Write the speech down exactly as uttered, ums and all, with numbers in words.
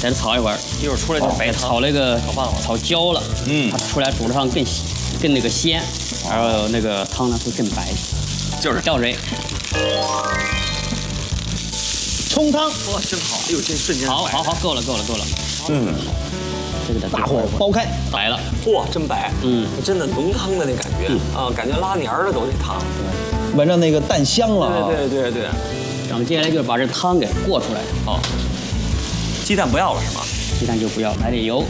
在这炒一会儿， 一会儿出来就是白汤， 炒那个炒棒了， 炒焦了，嗯，它出来煮的汤更更那个鲜，然后那个汤呢会更白， 就是吊水。 冲汤， 哇，真好！哎呦，这瞬间好好好，够了够了够了， 嗯， 这个得大火煲开， 白了， 哇，真白， 嗯， 真的浓汤的那感觉啊，感觉拉黏儿了都这汤， 闻着那个蛋香了啊！ 对对对对。 然后接下来就是把这汤给过出来， 好，鸡蛋不要了是吗？ 鸡蛋就不要，来点油。